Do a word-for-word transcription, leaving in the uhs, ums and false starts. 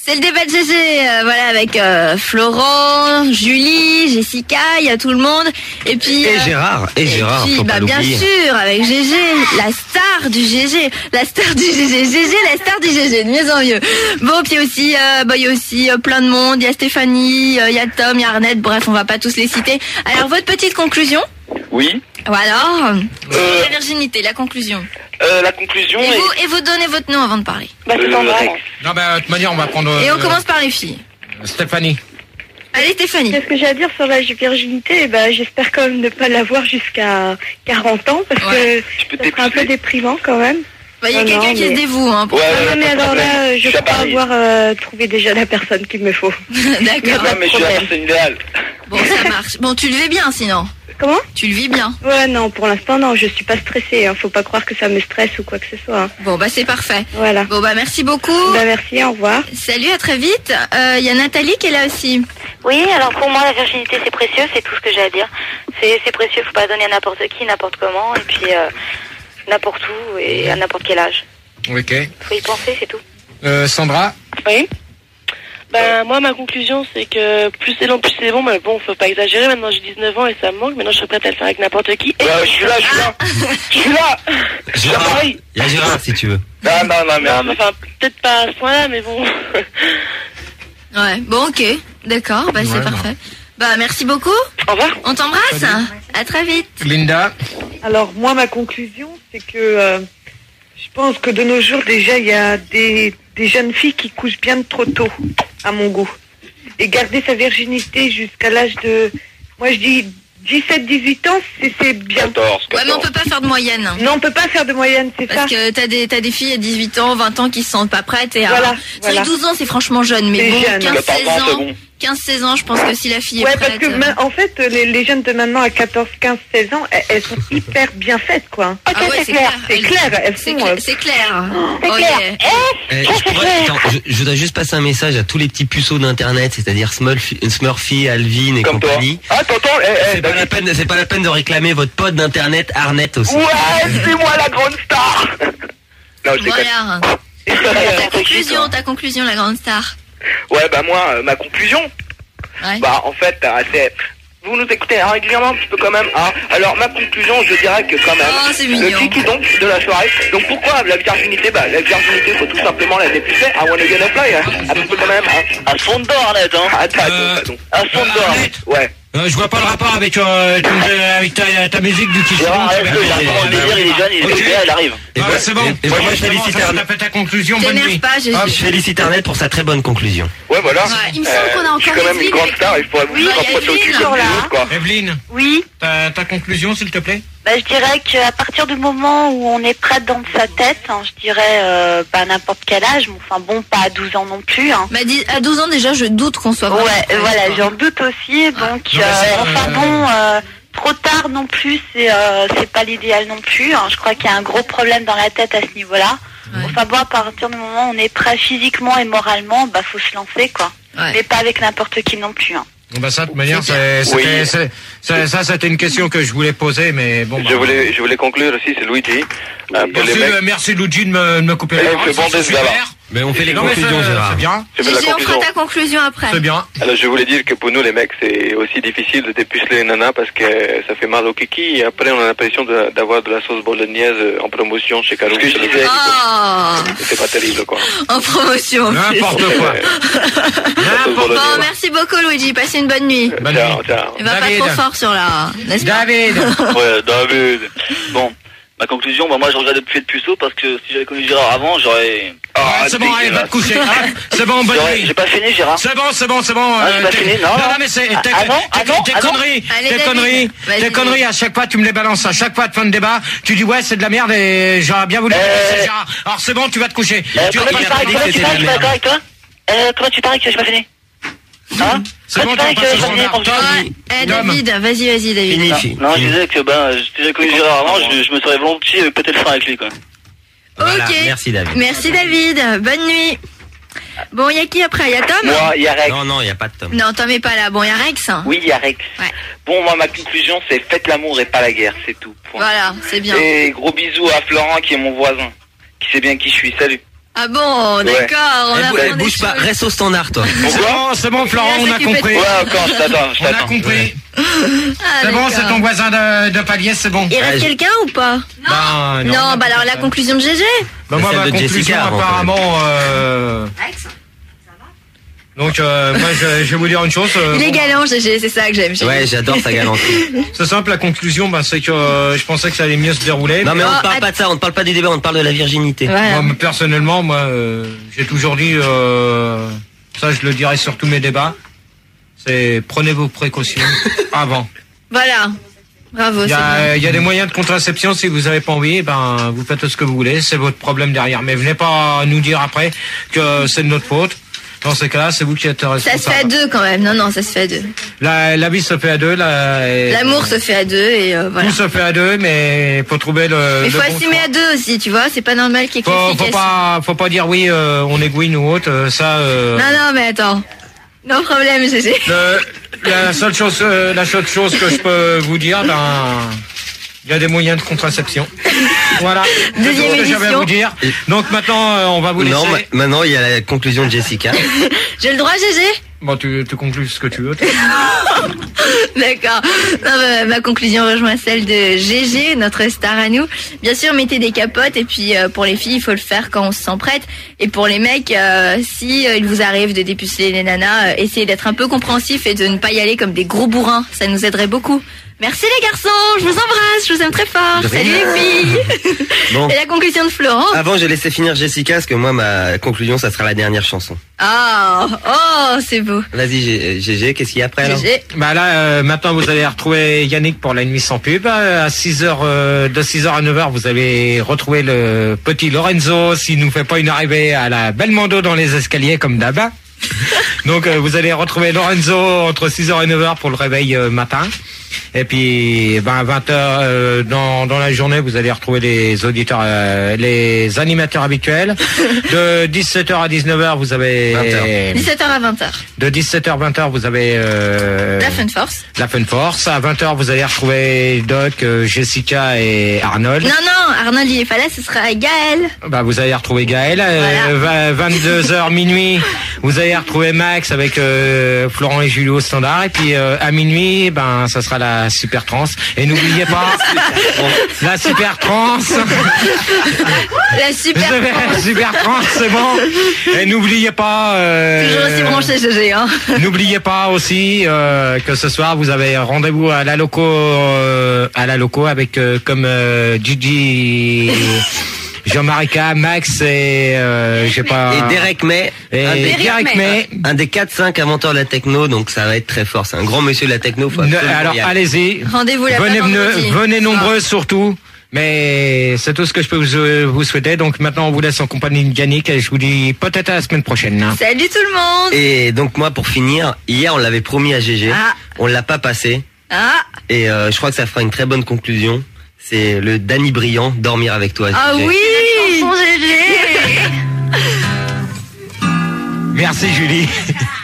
C'est le débat de G G, euh, voilà, avec euh, Florent, Julie, Jessica, il y a tout le monde. Et puis Et euh, Gérard, et, et Gérard, puis, faut bah, pas bien l'oublier. sûr, avec G G, la star du G G, la star du G G, G G, la star du G G, de mieux en mieux. Bon, puis aussi, euh, bah, il y a aussi euh, plein de monde, il y a Stéphanie, euh, il y a Tom, il y a Arnett, bref, on va pas tous les citer. Alors, votre petite conclusion? Oui. Voilà. Euh, La virginité, la conclusion. Euh, la conclusion Et est... vous, et vous donnez votre nom avant de parler. Bah, c'est Euh, en vrai. Rex. Non, bah, de toute manière, on va prendre. Et on euh, commence par les filles. Stéphanie. Allez, Stéphanie. Qu'est-ce que j'ai à dire sur la virginité? Eh ben, j'espère quand même ne pas l'avoir jusqu'à quarante ans, parce Ouais. Je peux que ça sera un peu t'épuiser. déprimant quand même. Bah, il y a Non, quelqu'un non, qui mais- se dévoue, hein. Pour... Ouais, Ah, ouais, non, mais pas de alors problème. là, Je je suis à crois Paris. avoir euh, trouvé déjà la personne qu'il me faut. D'accord. Non, mais je suis la problème. personne idéale. Bon, ça marche. Bon, tu le vis bien, sinon. Comment? Tu le vis bien. Ouais, non, pour l'instant, non, je suis pas stressée. Hein. Faut pas croire que ça me stresse ou quoi que ce soit. Hein. Bon, bah, c'est parfait. Voilà. Bon, bah, merci beaucoup. Bah, merci, au revoir. Salut, à très vite. Il y a Nathalie qui est là aussi. Oui, alors pour moi la virginité c'est précieux, c'est tout ce que j'ai à dire. C'est c'est précieux, faut pas donner à n'importe qui, n'importe comment, et puis euh, n'importe où et à n'importe quel âge. Ok. Faut y penser, c'est tout. Euh, Sandra. Oui. Ben, moi, ma conclusion, c'est que plus c'est long, plus c'est bon, mais bon, faut pas exagérer. Maintenant, j'ai dix-neuf ans et ça me manque. Maintenant, je suis prête à le faire avec n'importe qui. Et Ouais, je suis là, je suis là. Je suis là. Je suis à Gérard, Paris. il y a Gérard si tu veux. Non, non, non, non, mais mais... enfin, peut-être pas à ce point-là, mais bon. Ouais. Bon, ok. D'accord. Bah, c'est Ouais, parfait. Bah, merci beaucoup. Au revoir. On t'embrasse. À très vite. Linda. Alors moi, ma conclusion, c'est que euh, je pense que de nos jours déjà, il y a des, des jeunes filles qui couchent bien trop tôt, à mon goût. Et garder sa virginité jusqu'à l'âge de, moi je dis dix-sept dix-huit ans, c'est c'est bien. quatorze, Ouais, mais on quatorze. peut pas faire de moyenne. Non, on peut pas faire de moyenne, c'est ça. Parce que t'as des, t'as des filles à dix-huit ans, vingt ans qui se sentent pas prêtes. Et Voilà, alors, c'est vrai voilà. que douze ans, c'est franchement jeune. Mais C'est bon, jeune. quinze seize quatorze ans, c'est ans, bon. quinze seize ans, je pense que si la fille Ouais, est parce prête. que euh, ma- en fait, les, les jeunes de maintenant à quatorze, quinze, seize ans, elles, elles sont hyper bien faites, quoi. Ah ouais, c'est clair. C'est clair, elles C'est sont. cla- euh, c'est clair. C'est Oh, clair. yeah. Eh, je, pourrais- attends, je, je voudrais juste passer un message à tous les petits puceaux d'internet, c'est-à-dire Smurfy, Smurfy, Alvin et Comme toi. compagnie. Ah, t'entends eh, eh, C'est pas la peine, c'est pas la peine de réclamer votre pote d'internet Arnett aussi. Ouais, c'est moi la grande star. Non, je déconne. Voilà. Ta conclusion, ta conclusion, la grande star. Ouais, bah moi, euh, ma conclusion, Ouais. bah en fait, euh, c'est... Vous nous écoutez hein, régulièrement un petit peu quand même, hein. Alors ma conclusion, je dirais que quand même, Oh, c'est le mignon. kiki donc de la soirée. Donc pourquoi la virginité? Bah la virginité, faut tout simplement la dépucer. I wanna get a fly, hein. Un petit peu quand même, hein. À fond de bord, Arnett, hein. Attends, Euh, attends, À fond de bord. Arnett. ouais. Euh, je vois pas le rapport avec, euh, ton- euh, avec ta, ta musique du kiff. Gérard, arrête-le, il a un grand délire, il est jeune, il est Ok. populaire, il arrive. Et Ah, moi- c'est bon. et- et moi, je félicite T'as Arnett. fait ta conclusion. Bonne T'énerve nuit. pas, j'ai- Hop. Je félicite Arnett pour sa très bonne conclusion. Ouais, voilà. Ouais, il me semble qu'on a je suis encore quand même une Evelyne grande avec star, nous. il faudrait vous Oui, rapprocher Evelyne, au-dessus toujours comme là. les autres, quoi. Evelyne, Oui, ta, ta conclusion, s'il te plaît. bah, je dirais qu'à partir du moment où on est prête dans sa tête, hein, je dirais euh, bah, n'importe quel âge, mais enfin bon, pas à douze ans non plus. Hein. Bah, dis- à douze ans déjà, je doute qu'on soit Ouais, vraiment prête, voilà, quoi. j'en doute aussi. Donc, Non, mais euh, c'est, enfin euh, bon, euh, trop tard non plus, c'est euh, c'est pas l'idéal non plus. Hein. Je crois qu'il y a un gros problème dans la tête à ce niveau-là. Ouais. Enfin bon, à partir du moment où on est prêt physiquement et moralement, bah faut se lancer quoi. Ouais. Mais pas avec n'importe qui non plus. Hein. Bah ça, de toute manière, C'est c'est- Oui. c'était, c'est- c'est- ça, c'était une question que je voulais poser, mais bon. Je bah, voulais, je voulais conclure aussi, c'est Luigi. Euh, pour Merci, les mecs. euh, merci Luigi de me, de me couper Eh, la c'est parole, bon c'est d'être super. là-bas. Mais on fait les Non, mais conclusions, c'est- Gérard. C'est bien, Je fais la Gigi, on fera conclusion. ta conclusion après. c'est bien. Alors je voulais dire que pour nous les mecs c'est aussi difficile de dépuceler les nanas parce que ça fait mal au kiki et après on a l'impression de- d'avoir de la sauce bolognaise en promotion chez Caro. Ce que je disais. Oh, C'est pas terrible quoi. en promotion. en plus. N'importe quoi. N'importe Bon, merci beaucoup, Luigi. Passez une bonne nuit. Bonne Ciao, nuit. ciao. Et va David. pas trop fort sur la. N'est-ce pas David. Ouais, David. Bon, ma conclusion, bah moi je regrette de plus être puceau parce que si j'avais connu Gérard avant, j'aurais... Ah, c'est bon, allez, va te coucher. Ah, c'est bon, bonne j'aurais- nuit. J'ai pas fini, Gérard. C'est bon, c'est bon, c'est bon. Ah, j'ai pas t'es- fini, non, non, non. mais c'est Ah, tes ah non, ah tes- non, tes ah non. conneries, Allez, tes David, conneries, vas-y. tes conneries. À chaque fois, tu me les balances. À chaque fois, de fin de débat, tu dis ouais, c'est de la merde et j'aurais bien voulu. Euh, c'est Gérard. Alors c'est bon, tu vas te coucher. Euh, Tu comment vas tu pas paries, dire comment que tu c'était paries de que je la suis d'accord merde. avec toi euh, Comment tu paries que j'ai pas fini Hein C'est Comment bon, tu tu paries vas que j'ai passer pas son fini verre. pour Ouais. Eh, Dom. David, vas-y, vas-y, David. Fini, Non, fi- non, je fini. disais que ben, si j'avais connu Gérard avant, je, je me serais volontiers euh, pété le frein avec lui quoi. Voilà, Ok. merci David. Merci, David. Bonne nuit. Bon, il y a qui après? Il y a Tom? Moi, il y a Rex. Non, non, il n'y a pas de Tom. Non, Tom est pas là. Bon, il y a Rex. Oui, il y a Rex. Ouais. Bon, moi, ma conclusion, c'est faites l'amour et pas la guerre, c'est tout. Point. Voilà, c'est bien. Et gros bisous à Florent, qui est mon voisin, qui sait bien qui je suis. Salut. Ah bon, d'accord. On Eh, a bou- fait eh, des bouge pas, choses. reste au standard, toi. C'est bon, c'est bon, Florent, on a compris. Ouais, encore, je t'attends, je On a t'attends. compris. Ah, C'est bon, d'accord. c'est ton voisin de, de palier, c'est bon. Il Ah, reste je- quelqu'un ou pas? Ben, Non, non, bah alors la conclusion de G G. Bah, moi, Celle ma de conclusion, Jessica avant, apparemment, euh... Donc, euh, moi, je, je vais vous dire une chose. euh, Il est bon, galant, G G, c'est ça que j'aime. G G. Ouais, j'adore sa galanterie. C'est simple, la conclusion, ben, c'est que euh, je pensais que ça allait mieux se dérouler. Non, mais on Oh, ne parle att- pas de ça, on ne parle pas du débat, on parle de la virginité. Voilà. Moi, personnellement, moi, euh, j'ai toujours dit, euh, ça, je le dirai sur tous mes débats, c'est prenez vos précautions avant. Voilà. Bravo, Il y c'est bien. a, il y a des moyens de contraception, si vous n'avez pas envie, ben, vous faites ce que vous voulez, c'est votre problème derrière. Mais venez pas nous dire après que c'est de notre faute. Dans ces cas-là, c'est vous qui êtes Ça responsable. se fait à deux quand même. Non, non, ça se fait à deux. La, la vie se fait à deux. la- et- L'amour se fait à deux et euh, voilà. Tout se fait à deux, mais faut trouver le. Mais le faut bon assumer choix. à deux aussi, tu vois. C'est pas normal qu'il y ait que Faut, les filles faut qui pas, faut pas dire oui, euh, on est gouine ou autre. euh, Ça. euh, assument. Non, non, mais attends. No problème, G G. le- la seule chose, euh, la seule chose que je peux vous dire, ben, il y a des moyens de contraception. Voilà. C'est Deuxième tout ce que j'avais à édition. vous dire. Donc maintenant, euh, on va vous laisser. Non, ma- maintenant il y a la conclusion de Jessica. J'ai le droit, G G? Bon, tu, tu conclus ce que tu veux. D'accord. Non, bah, ma conclusion rejoint celle de G G, notre star à nous. Bien sûr, mettez des capotes et puis euh, pour les filles, il faut le faire quand on se sent prête. Et pour les mecs, euh, si euh, il vous arrive de dépuceler les nanas, euh, essayez d'être un peu compréhensif et de ne pas y aller comme des gros bourrins. Ça nous aiderait beaucoup. Merci les garçons, je vous embrasse, je vous aime très fort. De Salut rien. les filles. Bon. Et la conclusion de Florent. Avant, j'ai laissé finir Jessica, parce que moi, ma conclusion, ça sera la dernière chanson. Ah, oh, c'est beau. Vas-y, G- G G, qu'est-ce qu'il y a après alors? G G. Bah là, euh, maintenant, vous allez retrouver Yannick pour la nuit sans pub. Euh, À six heures, euh, de six heures à neuf heures, vous allez retrouver le petit Lorenzo s'il nous fait pas une arrivée à la Belmondo dans les escaliers comme d'hab. Donc, euh, vous allez retrouver Lorenzo entre six heures et neuf heures pour le réveil euh, matin. Et puis, ben, à vingt heures, euh, dans, dans la journée, vous allez retrouver les auditeurs, euh, les animateurs habituels. De dix-sept heures à dix-neuf heures, vous avez... vingt heures. dix-sept heures à vingt heures. De dix-sept heures à vingt heures, vous avez... euh, La Fun Force. la Fun Force. À vingt heures, vous allez retrouver Doc, euh, Jessica et Arnold. Non, non, Arnold il est pas là, ce sera Gaël. Bah, vous allez retrouver Gaël. Voilà. vingt-deux heures minuit, vous allez retrouver Max avec euh, Florent et Julio au standard. Et puis euh, à minuit, ben ça sera la super trance. Et n'oubliez pas la super trance. La super La super trance, c'est bon. Et n'oubliez pas. euh, Toujours aussi branché, G G, hein. N'oubliez pas aussi euh, que ce soir vous avez rendez-vous à la loco, euh, à la loco avec euh, comme euh, Gigi, Jean-Marie K, Max et euh, je sais pas. Et Derek May, Et un des, Derek May. un des quatre cinq inventeurs de la techno, donc ça va être très fort. C'est un grand monsieur de la techno. Faut Ne- absolument alors y aller. allez-y. Rendez-vous là-bas Venez, vendredi. venez Ah. nombreux surtout. Mais c'est tout ce que je peux vous, vous souhaiter. Donc maintenant on vous laisse en compagnie de Yannick et je vous dis peut-être à la semaine prochaine. hein. Salut tout le monde. Et donc moi, pour finir, hier on l'avait promis à G G, Ah. on l'a pas passé, Ah, et euh, je crois que ça fera une très bonne conclusion. C'est le Danny Briand, Dormir avec toi. ah G G. oui. Chanson G G. Merci Julie.